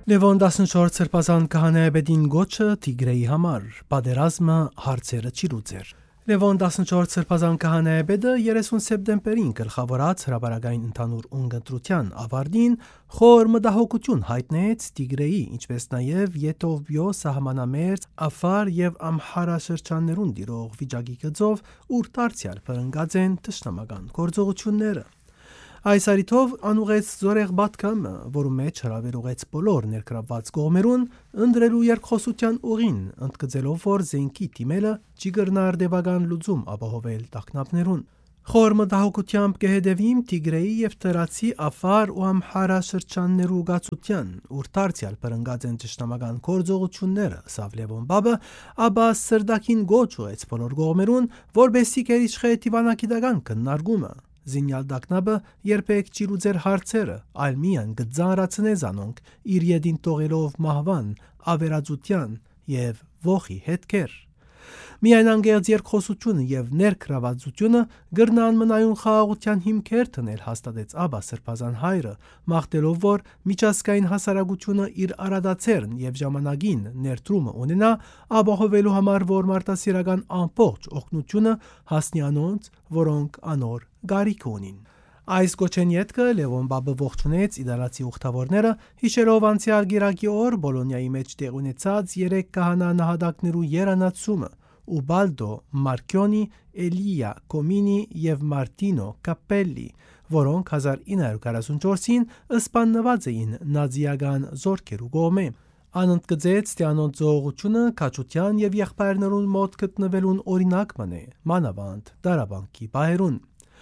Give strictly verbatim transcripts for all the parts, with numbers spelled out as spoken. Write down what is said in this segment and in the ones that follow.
Լևոն տասնչորս սրբազան քահանայապետին գոչը Տիգրեի համար, պատերազմը հարցերը չի լուծեր։ Լևոն տասնչորս սրբազան քահանայապետը երեսուն սեպտեմբերին գլխավորած հրապարակային ընդհանուր ունգընտրության ավարտին խոր մտահոգություն հայտնեց Տիգրեի, ինչպես նաև Եթովպիո սահմանամերձ Աֆար եւ Ամհարա շրջաններուն տիրող վիճակի գծով, ուր դարձյալ փրկած են թշնամական գործողությունները։ Այս արիթով անուղեց զորեղ բատկամը, որու մեջ հրավեր ուղեց բոլոր ներգրավված կողմերուն, ընդրելու երկխոսության ուղին, ընդգծելով, որ զենքի թիմելը չի կրնա արդևական լուծում ապահովել տագնապներուն։ Խոր մտահոգությամբ կհետևիմ Տիգրեի եւ Թրացի Աֆար ու Ամհարա շրջաններու գացության, ուր դարձյալ փրկած են ճշտամական գործողությունները, սավ Լևոն Բաբը, ապա սրդակին գոչ ուղեց բոլոր կողմերուն, որբեսի կերիշխե դիվանագիտական քննարկումը։ Զինյալ դակնաբը երբեք չի լուծեր հարցերը, այլ միայն կձանրացնե զանոնք իր ետին տողելով մահվան, ավերածության եւ ողի հետքեր։ Միայն անգերձ երկխոսությունը եւ ներգրավվածությունը գրնան մնայուն խաղաղության հիմքեր տնել հաստատեց Աբա Սրբազան հայրը, մաղթելով, որ միջազգային հասարակությունը իր արադացերն եւ ժամանակին ներդրումը ունենա, ապահովելու համար, որ մարդասիրական ամբողջ օգնությունը հասնի անոնց, որոնք անոր գարիք ունին։ Այս գոչեն ետքը Լևոն Բաբը ողջունեց իդալացի ուխտավորները, հիշելով անցյալ գիրակի օր Բոլոնիայի մեջ տեղ ունեցած երեք քահանա նահատակներու երանացումը՝ Ուբալդո Մարկյոնի, Էլիա Կոմինի եւ Մարտինո Կապելլի, որոնք հազար ինը հարյուր քառասունչորսին սպանված էին նազիական զորքերու կողմէ։ Անընդգծեց, թե անոնց զողողությունը քաջության եւ եղբայրներուն մոտ գտնվելուն օրինակ մնե, մանավանդ դարաբանկի պահերուն։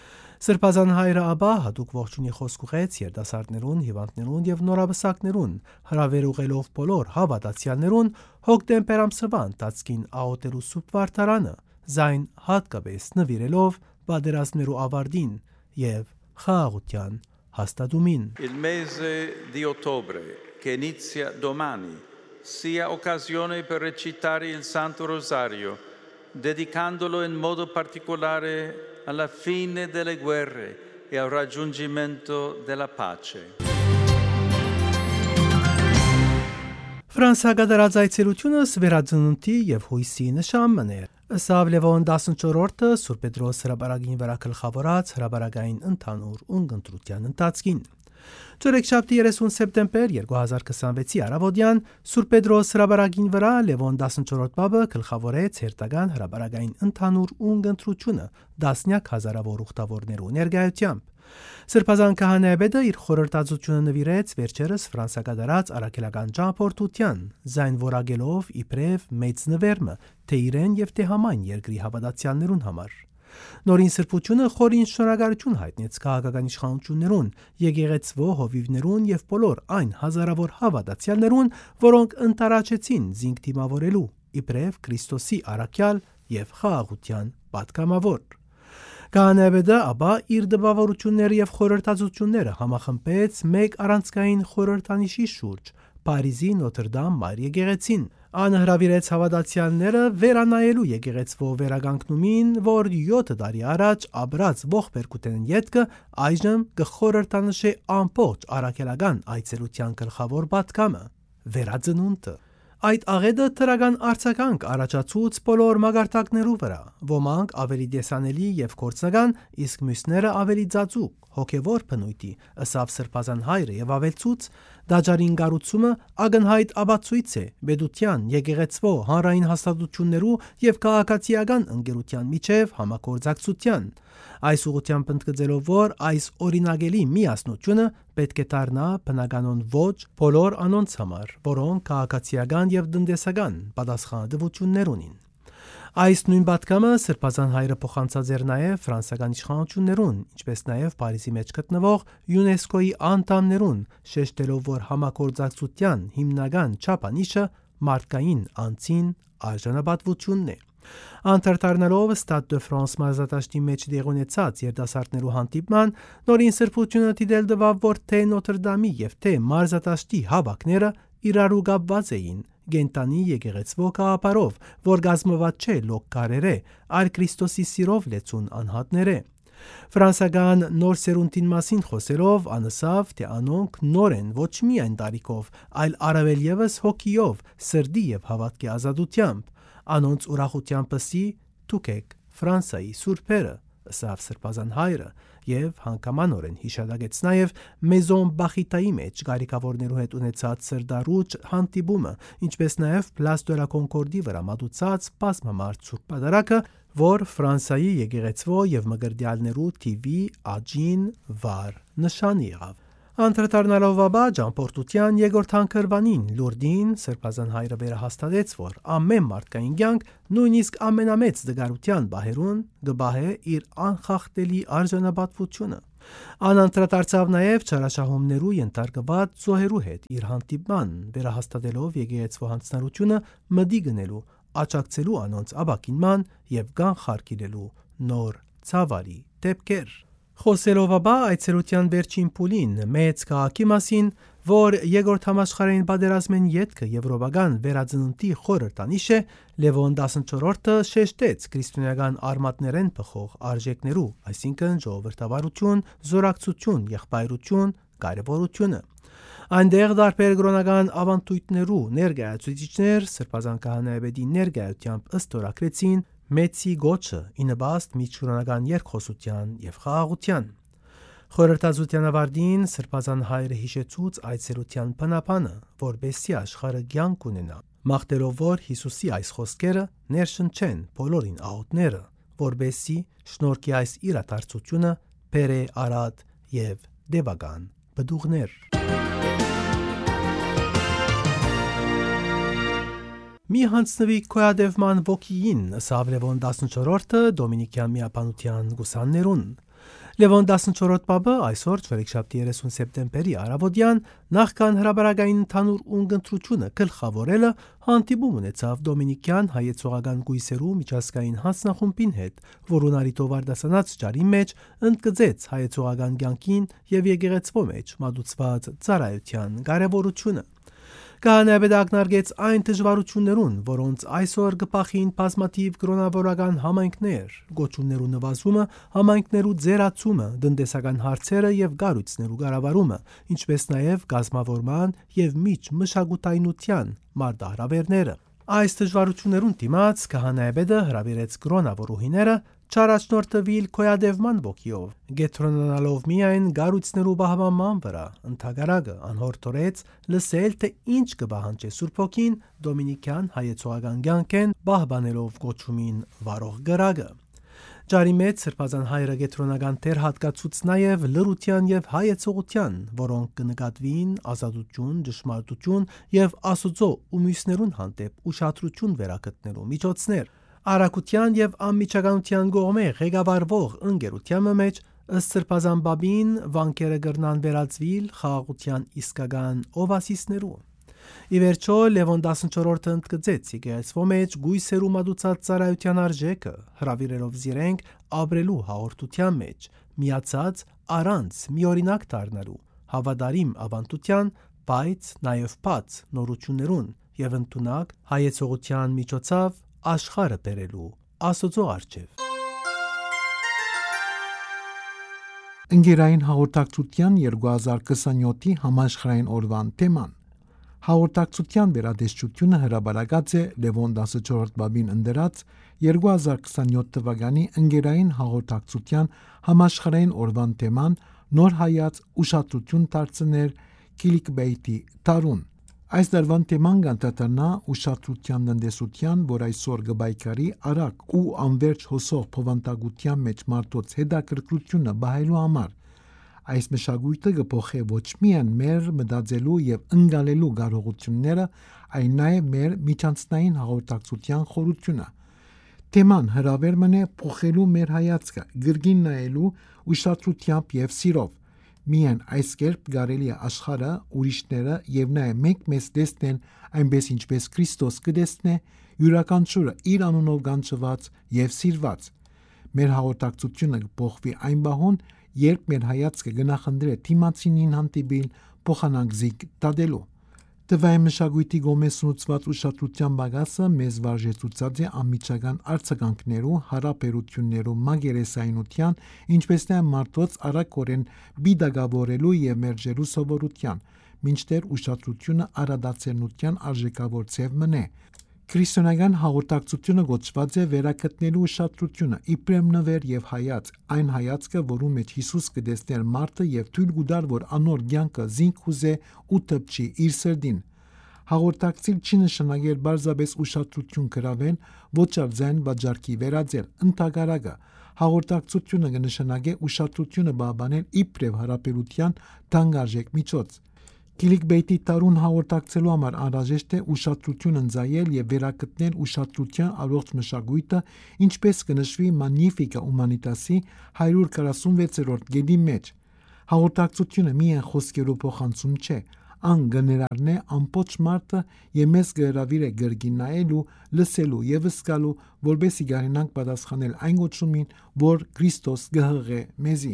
Սրբազան հայրը Աբա հատուկ ողջունի խոսք ուղեց երիտասարդներուն, հիվանդներուն եւ նորաբսակներուն, հրավեր ուղելով բոլոր հավատացյալներուն հոկտեմբեր ամսվա ընթացքին աղոթելու սուրբ վարդարանը, զայն հատկապես նվիրելով պատերազմներու ավարտին եւ խաղաղության հաստատումին։ Il mese di ottobre, che inizia domani, sia occasione per recitare il Santo Rosario, dedicandolo in modo particolare alla fine delle guerre e al raggiungimento della pace. Ֆրանսիա գդարած այցելությունս վերածնունդի եւ հույսի նշանն էր։ Սավ Լևոն տասնչորսորդը Սուրբ Պետրոս հրապարակին վրա գլխավորած հրապարակային ընդհանուր ունգընտրության ընթացքին։ Չորեքշաբթի երեսուն սեպտեմբեր երկու հազար քսանվեցի առավոտյան Սուրբ Պետրոս հրապարակին վրա Լևոն տասնչորրորդ Բաբը գլխավորեց հերթական հրապարակային ընդհանուր ունգընտրությունը դասնյակ հազարավոր ուխտավորներու ներկայությամբ։ Սրբազան քահանայապետը իր խորհրդածությունը նվիրեց վերջերս Ֆրանսիա կատարած առաքելական ճամփորդության, զայն որակելով իբրև մեծ նվերմը թե իրեն եւ թե համայն երկրի հավատացյալներուն համար։ Նորին սրբությունը խորին շնորհակալություն հայտնեց քաղաքական իշխանություններուն, եկեղեցվո հովիվներուն եւ բոլոր այն հազարավոր հավատացյալներուն, որոնք ընտարաչեցին զինք դիմավորելու իբրև Քրիստոսի առաքյալ եւ խաղաղության պատգամավոր։ Քահանայապետը ապա իր դպավորությունները եւ խորհրդածությունները համախմբեց մեկ առանցքային խորհրդանիշի շուրջ՝ Փարիզի Նոթր-Դամ Մար եկեղեցին։ Անը հրավիրեց հավատացյալները վերանայելու եկեղեցվո վերականգնումին, որ յոթ տարի առաջ աբրած ողբերգութեն ետքը այժմ կխորհրդանշե ամբողջ առաքելական այցելության գլխավոր պատգամը՝ վերածնունդը։ Այդ աղետը թրական արձագանք առաջացուց բոլոր մագարտակներու վրա, ոմանք ավելի դեսանելի եւ կորցնական, իսկ մյուսները ավելի ծածուկ, հոգևոր բնույթի, ըսավ Սրբազան հայրը եւ ավելցուց, դաջարին գառուցումը ակնհայտ ապացույց է բեդության, եկեղեցվո, հանրային հաստատություններու եւ քաղաքացիական ընկերության միջև համագործակցության։ Այս ուղղությամբ ընդգծելով, որ այս օրինագելի միասնությունը պետք է դառնա բնականon ոչ բոլոր անոնց համար, որոնք քաղաքացիական եւ տնտեսական պատասխանատվություններ ունին։ Այս նույն պատգամը Սրբազան հայրը փոխանցած էր նաև ֆրանսիական իշխանություններուն, ինչպես նաև Փարիզի մեջ գտնվող ՅՈՒՆԵՍԿՕ-ի անդամներուն, շեշտելով, որ համագործակցության հիմնական չափանիշը մարդկային անձին արժանապատվությունն է։ Անդրադառնալով Stade de France մարզադաշտի մեջ դեղ ունեցած երիտասարդներու հանդիպման, նորին սրբությունը դիտել տվավ, որ թե Նոթր-Դամի եւ թե մարզադաշտի հավաքները իրարու կապված էին գենտանի եկեղեցվո կաղապարով, որ գազմված չէ լոկ կարերե, այլ Քրիստոսի սիրով լեցուն անհատներ է։ Ֆրանսիական նոր սերունդին մասին խոսելով անասավ, թե անոնք նոր են ոչ միայն տարիքով, այլ առավել ևս հոգիով, սրդի եւ հավատքի ազատությամբ, անոնց ուրախության պսի դուք եք Ֆրանսիայի սուրբերը, ըսավ սրբազան հայրը եւ հանգամանորեն հիշադակեց նաեւ Մեզոն Բախիտայի մեջ գարիկավորներու հետ ունեցած սրդարուճ հանդիպումը, ինչպես նաեւ Պլաս դե լա Կոնկորդի վրա մատուցած բազմամարդ սուրբ պատարակը, որ Ֆրանսիայի եկեղեցվո եւ մգրդյալներու թիվի աջին վար նշան եղավ։ Անդրադառնալով վաբա ճամփորդության երկրորդ հանգրվանին Լուրդին սրբազան հայրը վերահաստատեց, որ ամեն մարդկային կյանք, նույնիսկ ամենամեծ դգարության բահերուն, գբահե իր անխախտելի արժանապատվությունը։ Անանդրադարձավ նաև չարաշահումներու ենթարկված զոհերու հետ իր հանդիպման, վերահաստատելով եկեղեցվո հանձնարարությունը մդի գնելու, աջակցելու անոնց աբակինման եւ կանխարգելելու նոր ցավալի դեպքեր։ Խոսելով ապա այցելության վերջին փուլին մեծ քաղաքի մասին, որ երկրորդ համաշխարհային պատերազմեն ետքը եվրոպական վերածննդի խորհրդանիշ է, Լևոն տասնչորրորդը շեշտեց քրիստոնեական արմատներեն փոխող արժեքներու, այսինքն ժողովրդավարություն, զորակցություն, եղբայրություն, կարևորությունը։ Այնտեղ դարբեր կրոնական ավանդույթներու ներկայացուցիչներ սրբազան քահանայապետի ներկայությամբ ըստորագրեցին մեծի գոչը ի նպաստ միջկրոնական երկխոսության եւ խաղաղության։ Խորհրդածության ավարտին սրբազան հայրը հիշեցուց այցելության բնապանը, որբեսի աշխարհը կյանք ունենա, մաղթելով որ Հիսուսի այս խոսքերը ներշնչեն բոլորին աղոթները, որբեսի շնորհքի այս իրադարձությունը բերե արատ եւ դեպական բդուղներ։ Մի հանցնվի կոյադևման ոգիին, ըսավ Լևոն տասնչորրորդը Դոմինիկյան միապանության գուսաններուն։ Լևոն տասնչորրորդ պապը այսօր չորեքշաբթի երեսուն սեպտեմբերի առավոտյան նախքան հրաբարակային ընդհանուր ունգընտրությունը գլխավորելը հանդիպում ունեցավ Դոմինիկյան հայեցողական գույսերու միջազգային հանձնախումբին հետ, որուն արիտով արդասանած ճարի մեջ ընդգծեց հայեցողական կյանքին եւ եկեղեցվո մեջ մատուցված ծառայության կարեւորությունը։ Քահանայապետը ակնարկեց այն դժվարություններուն, որոնց այսօր կփախին բազմաթիվ կրոնավորական համայնքներ, գոչուններու նվազումը, համայնքներու ձերացումը, տնտեսական հարցերը եւ գառույցներու կառավարումը, ինչպես նաեւ գազམ་ավորման եւ միջմշակութայնության մարտահրավերները։ Այս դժվարություններուն դիմաց քահանայապետը հրավիրեց կրոնավորուհիները չարաշնորհտվիլ կոյադևման ոգիով, գետրոնանալով միայն գառույցներու բահմանման վրա, ընդհակառակը անհորդորեց լսել, թե ինչ կբահանջե Սուրբ Հոգին Դոմինիկյան հայեցողական կյանքեն բահբանելով գոչումին վարող գրագը։ Ջարի մեջ սրբազան հայրը գետրոնական թեր հատկացուց նաև լրության եւ հայեցողության, որոնք կնկատվին ազատություն, ճշմարտություն եւ Աստծո ու մյուսներուն հանդեպ ուշադրություն վերակտնելու միջոցներ։ Արաքության եւ անմիջականության կողմէ ղեկավարվող ընկերության մեջ ըստ սրբազան բաբին վանքերը կրնան վերածվիլ խաղաղության իսկական օվասիսներու։ Ի վերջո Լևոն տասնչորրորդը ընդգծեց եկեղեցվո մեջ գույսերու մատուցած ծառայության արժեքը, հրավիրելով զիրենք ապրելու հաղորդության մեջ, միացած առանց միօրինակ դառնալու, հավատարիմ ավանդության, բայց նաև բաց նորություններուն եւ ընդունակ հայեցողության միջոցով աշխարհը բերելու Աստծո առջև։ Ընկերային հաղորդակցության երկու հազար քսանյոթի համաշխարհային օրվան թեման։ Հաղորդակցության վերադեշտությունը հրաբարակած է Լևոն տասնչորրորդ բաբին ընդրած երկու հազար քսանյոթ թվականի ընկերային հաղորդակցության համաշխարհային օրվան թեման նոր հայաց ուշադրություն դարձնել կլիկբեյթի տարուն։ Այս դարվան թեման կանդրադառնա ուշադրության տնտեսության, որ այսօր գբայքարի արագ ու անverջ հոսող փոխանցության մեջ մարդոց հետաքրքրությունը բահելու համար։ Այս մշակույթը կփոխի ոչ միայն մեր մտածելու եւ ընկալելու կարողությունները, այլ նաեւ մեր միջանցնային հաղորդակցության խորությունը։ Թեման հրավեր մնե փոխելու մեր հայացքը, գրգին նայելու ուշադրությամբ եւ սիրով։ Միայն այս կերպ կարելի է աշխարհը, ուրիշները եւ նաեւ մենք մեզ տեսնեն այնպես ինչպես Քրիստոս կտեսնե, յուրաքանչյուրը իր անունով գանչված եւ սիրված։ Մեր հաղորդակցությունը կփոխվի այն բահուն, երբ մեր հայացքը գնահանդրե թիմացինին հանդիպիլ փոխանակզիկ տադելու։ Տվյալ մշակույթի գոմե սնուցված ուշադրության բագասը մեզ վարժեցուցած է անմիջական արձագանքներու, հարաբերություններու մագերեսայնության, ինչպես նաև մարդոց արագորեն բիդագավորելու եւ մերժելու սովորության, մինչդեռ ուշադրությունը արադացենության արժեքավոր ձև մնե։ Քրիստոնեական հաղորդակցությունը գոչված է վերակտնելու ուշադրությունը, իբրեմ նվեր եւ հայաց, այն հայացքը, որում մեջ Հիսուս կդեսներ մարդը եւ թույլ կտար, որ անոր կյանքը զինք ուզե ու տպչի իր սրդին։ Հաղորդակցել չի նշանակել բարձրապես ուշադրություն գրավել, ոչ այլ ձայն վաճառքի վերածել, ընդհակառակը հաղորդակցությունը կնշանակե ուշադրությունը բաբանել իբրև հարաբերության թանկարժեք միջոց։ Կլիկբեյթի տարուն հաղորդակցելու համար անհրաժեշտ է ուշադրություն ընձայել եւ վերակտնել ուշադրության առողջ մշակույթը, ինչպես կնշվի Magnificat Humanitasի հարյուր քառասունվեցերորդ գեդի մեջ։ Հաղորդակցությունը միայն խոսքերով փոխանցում չէ, ան գներարն է ամբողջ մարդը եւ մեզ գերավիր է գրգին նայելու, լսելու եւ զգալու, որբեսի գարենանք պատասխանել այն գոչումին, որ Քրիստոս գհղե մեզի։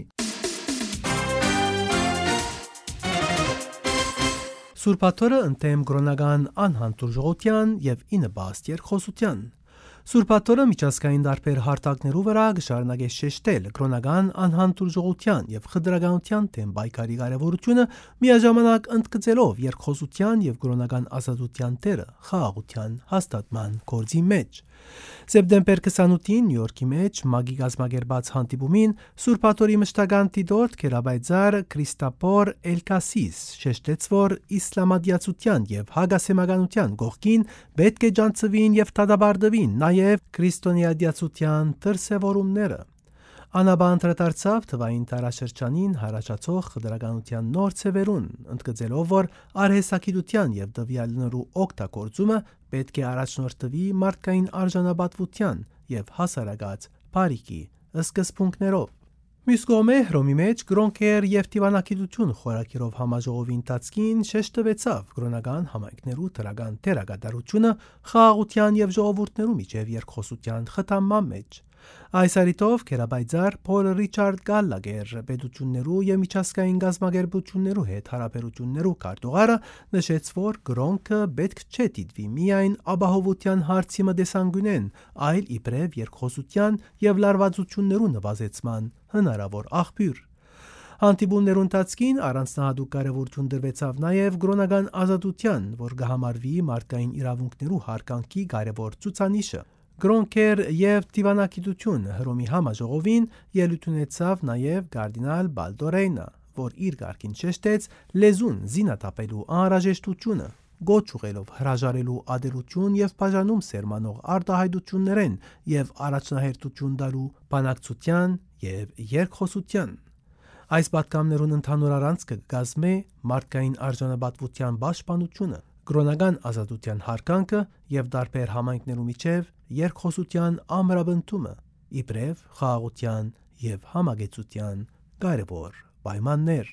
Սուրբաթորը ընտեմ գրոնական անհանդուրժողության եւ ինը բաստ երկխոսության։ Սուրբաթորը միջազգային դարբեր հարթակներու վրա գշարունակե շեշտել գրոնական անհանդուրժողության եւ խտրականության թեմ բայկարի կարեւորությունը միաժամանակ ընդգծելով երկխոսության եւ գրոնական ազատության տերը խաղաղության հաստատման գործի մեջ։ Սեպտեմբեր քսանութին Նյու Յորքի մեջ մագի գազմագերբած հանդիպումին Սուրբաթորի մշտական դիտորդ Քերաբայձար Քրիստապոր Էլկասիս շեշտեց, որ իսլամադիացության եւ հագասեմականության գողքին պետք է ջանցվին եւ դադարդվին նաեւ քրիստոնեադիացության դրսևորումները։ Անաբան տրտարցավ թվային տարաշրջանին հարաճացող խտրականության նոր ցևերուն, ընդգծելով, որ արհեսակիտության եւ դվյալներու օգտագործումը պետք է առաջնորդվի մարդկային արժանապատվության եւ հասարակած բարիքի սկզբունքներով։ Մյուս կողմէ Հռոմի մեջ գրոնքեր եւ դիվանագիտություն խորակիրով համաժողովի ընթացքին շեշտվեցավ գրոնական համայնքներու դրական դերակատարությունը խաղաղության եւ ժողովուրդներու միջև երկխոսության խթանման մեջ։ Այս արիտով Քերաբայձար Փոլ Ռիչարդ Գալլագեր պետություններու եւ միջազգային գազམ་ագերբություններու հետ հարաբերություններու քարտուղարը նշեց, որ գրոնքը պետք չէ դիտվի միայն ապահովության հարցի մտեսանգունեն, այլ իբրև երկխոսության եւ լարվածություններու նվազեցման հնարավոր աղբյուր։ Հանդիպումներու ընթացքին առանձնահատուկ կարևորություն դրվեցավ նաեւ գրոնական ազատության, որ կհամարվի մարդկային իրավունքներու հարգանքի կարևոր ցուցանիշը։ Գրոնքեր եւ դիվանագիտություն Հռոմի համաժողովին ելույթ ունեցավ նաեւ կարդինալ Բալդորեյնը, որ իր գարկին շեշտեց լեզուն զինատապելու անհրաժեշտությունը, գոչ ուղելով հրաժարելու ադելություն եւ բաժանում սերմանող արտահայտություններեն եւ առաջնահերթություն տալու բանակցության եւ երկխոսության։ Այս պատգամներուն ընդհանուր առանցքը կգազմե մարդկային արժանապատվության պաշտպանությունը, գրոնական ազատության հարգանքը եւ դարբեր համայնքներու միջև երկխոսության ամրապնդումը, իբրև խաղաղության եւ համագեցության կարևոր պայմաններ։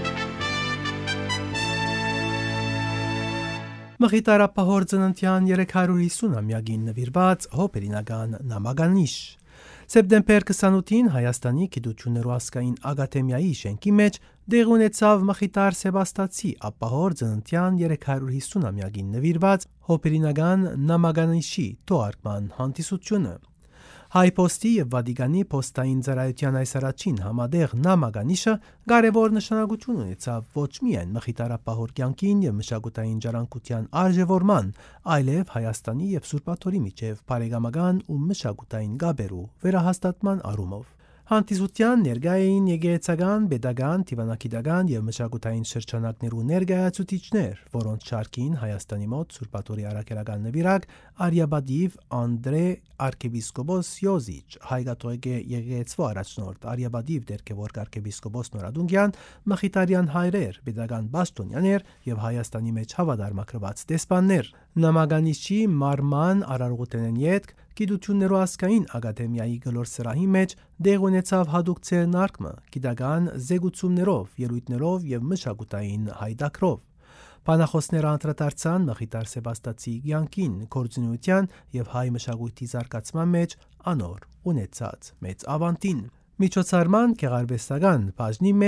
Մխիթարապահոր ծննդյան երեք հարյուր հիսուն-ամյակին նվիրված հոպերինական նամականիշ։ Սեպտեմբեր քսանութին Հայաստանի գիտություններու ազգային ակադեմիայի շենքի մեջ դեղ ունեցավ Մխիթար Սեբաստացի ապահոր ծննդյան երեք հարյուր հիսուն-ամյակին նվիրված հոպերինական նամականիշի թողարկման հանդիսությունը։ Հայ Պոստի եւ Վատիկանի Պոստային ծառայության այս առաջին համադեղ նամականիշը կարևոր նշանակություն ունեցավ ոչ միայն մխիթարապահոր կյանքին եւ մշակութային ժառանգության արժեվորման, այլև Հայաստանի եւ Սուրբաթորի միջև բարեկամական ու մշակութային գաբերու վերահաստատման առումով։ Հանդիսության ներկա էին եկեղեցական, պետական, դիվանագիտական եւ մշակութային շրջանակներու ներկայացուցիչներ, որոնց շարքին Հայաստանի մոտ Սուրբաթորի առաքելական նվիրակ Արիաբադիվ Անդրե arcebiscopos Յոզիչ, հայկաթողիկե եկեղեցու առաջնորդ Արիաբադիվ Դերկևորգ arcebiscopos Նորադունգյան, մխիթարյան հայրեր, պետական բաշտոնյաներ եւ Հայաստանի մեջ հավատարմագրված դեսպաններ։ Նամականիշի մարման արարողութենեն յետք գիտություններու ազգային ակադեմիայի գլոր սրահի մեջ դեղ ունեցավ հadouk ցերնարկը, գիտական զեկուցումներով, ելույթներով եւ մշակութային հայդակրով։ Բանախոսները անդրադարձան Մխիթար Սեբաստացի կյանքին, գործունեության եւ հայ մշակույթի զարգացման մեջ անոր ունեցած մեծ ավանդին։ Միջոցառման գեղարվեստական բաժնի մեջ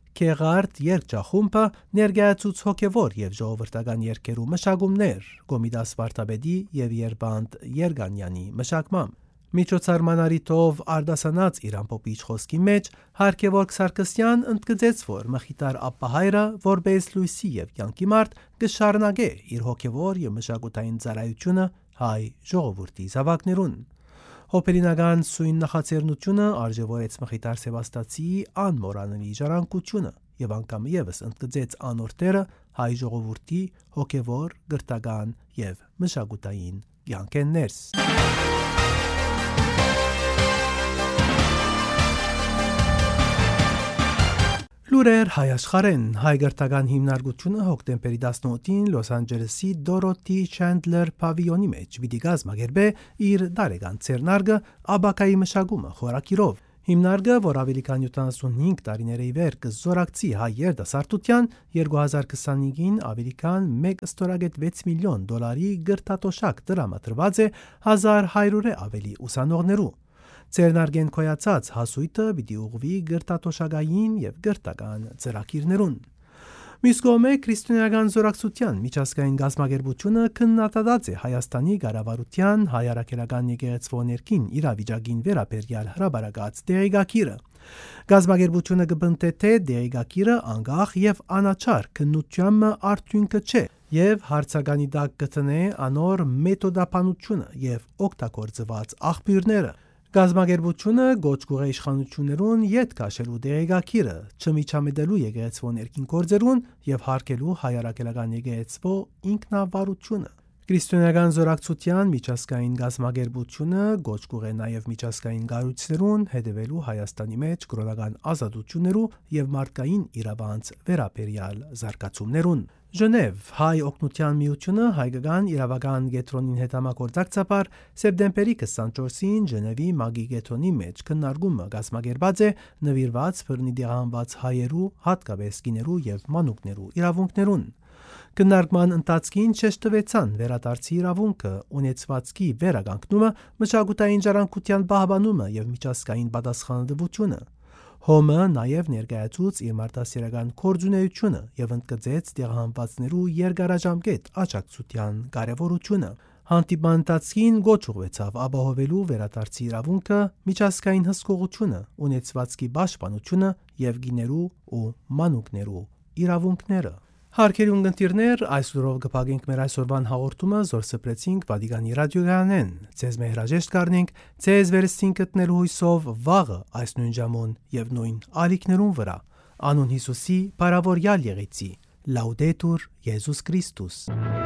Քեղարդ երգչախումբը ներկայացուց հոգևոր եւ ժողովրդական երգերու մշակումներ Կոմիդաս Վարդապետի եւ Երբանդ Երգանյանի մշակմամբ։ Միջոցառմանարիտով արդասանած իր ամփոփիչ խոսքի մեջ Հարկևորգ Սարգսյան ընդգծեց, որ Մխիթար Աբբահայրը որպես լույսի եւ կյանքի մարդ կշարունակե իր հոգևոր եւ մշակութային ծառայությունը հայ ժողովրդի զավակներուն։ Հոպերինական սույն նախաձեռնությունը արժևորեց Մխիթար Սևաստացիի անմոռանալի ժառանգությունը եւ անգամ եւս ընդգծեց անորտերը հայ ժողովրդի հոգևոր, գրթական եւ մշակութային կյանքեն ներս։ Լուրեր հայ աշխարհեն հայ գրթական հիմնարկությունը հոկտեմբերի տասնութին Լոս Անջելեսի Դորոթի Չենդլեր պավիլյոնի մեջ պիտի կազմակերպե իր տարեկան ցերնարգը Աբակայի մշակումը խորակիրով։ Հիմնարկը, որ ավելի քան յոթանասունհինգ տարիներ ի վեր կզորակցի հայ երիտասարդության, երկու հազար քսանհինգին ավելի քան մեկ ստորագետ վեց միլիոն դոլարի գրթատոշակ տրամադրված է հազար հայրուրե ավելի ուսանողներու։ Ցերնարգեն կոյացած հասույթը պիտի ուղղվի գրթատոշակային եւ գրթական ծրագիրներուն։ Մյուս կողմը քրիստոնեական զորակցության միջազգային գազམ་ագերբությունը քննադատած է Հայաստանի ղարավարության հայ-արաքելական եկեղեցվո ներքին իրավիճակին վերաբերյալ հրաբարակած դեղեկագիրը։ Գազམ་ագերբությունը կբնթե թե դեղեկագիրը անգախ եւ անաչար քննությամբ արդյունքը չէ եւ հարցականի տակ կտնե անոր մեթոդապանությունը եւ օգտագործված աղբյուրները։ Գազམ་ագերբությունը գոչ կուղե իշխանություններուն յետ քաշելու դեղեկագիրը, չմիջամետելու եկեղեցվո ներքին գործերուն եւ հարկելու հայ-արաքելական եկեղեցվո ինքնավարությունը։ Քրիստոնեական զորակցության միջազգային գազམ་ագերբությունը գոչ կուղե նաեւ միջազգային գարույցներուն հետևելու Հայաստանի մեջ կրոնական ազատություններու եւ մարդկային իրավանց վերաբերյալ զարգացումներուն։ Ժնև հայ օգնության միությունը հայկական իրավական կետրոնին հետ համագործակցաբար սեպտեմբերի քսանչորսին Ժնևի Մագի կետրոնի մեջ քննարկումը գազམ་ագերբած է նվիրված բռնի դեղանված հայերու, հատկապես կիներու եւ մանուկներու իրավունքներուն։ Քննարկման ընթացքին չեշտվեցան վերադարձի իրավունքը, ունեցվածքի վերականգնումը, մշակութային ժառանգության պահպանումը եւ միջազգային պատասխանատվությունը։ Հոմը նաև ներկայացուց իր մարդասիրական կորձունեությունը եւ ընդգծեց դեղահանվածներու երկարաժամկետ աջակցության կարևորությունը։ Հանդիպման ընթացքին գոչ ուղղվեցավ ապահովելու վերադարձի իրավունքը, միջազգային հսկողությունը, ունեցվածքի պաշտպանությունը եւ գիներու ու մանուկներու իրավունքները։ Հարկերի ունգընտիրներ, այսօրով կփակենք մեր այսօրվան հաղորդումը, զոր սպրեցինք Վատիկանի ռադիոյանեն։ Ձեզ մեր հրաժեշտ կառնենք, ձեզ վերստին գտնելու հույսով վաղը այս նույն ժամուն եւ նույն ալիքներուն վրա։ Անուն Հիսուսի, բարավորյալ եղեցի։ Լաուդետուր Եզուս Քրիստոս։